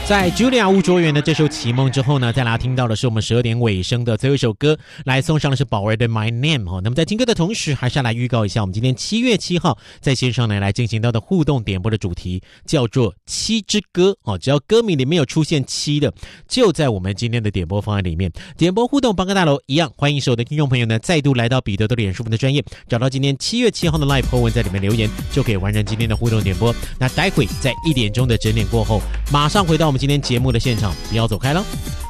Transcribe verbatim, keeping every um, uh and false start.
在 Julia 吴卓源的这首《启梦》之后呢，再来听到的是我们十二点尾声的最后一首歌，来送上的是宝儿的 My Name 哦。那么在听歌的同时，还是要来预告一下，我们今天七月七号在线上呢来进行到的互动点播的主题叫做七之歌哦，只要歌名里面有出现七的，就在我们今天的点播方案里面。点播互动八个大楼一样，欢迎所有的听众朋友呢再度来到彼得的脸书的专页，找到今天七月七号的 live po 文，在里面留言就可以完成今天的互动点播。那待会在一点钟的整点过后，马上回到我们今天节目的现场，不要走开了。